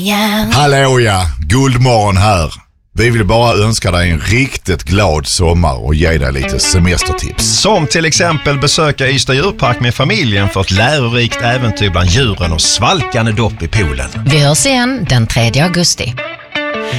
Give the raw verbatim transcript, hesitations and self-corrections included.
Yeah. Hallå ja, Guldmorgon här. Vi vill bara önska dig en riktigt glad sommar och ge dig lite semestertips. Som till exempel besöka Ystad djurpark med familjen för ett lärorikt äventyr bland djuren och svalkande dopp i poolen. Vi hörs igen den tredje augusti.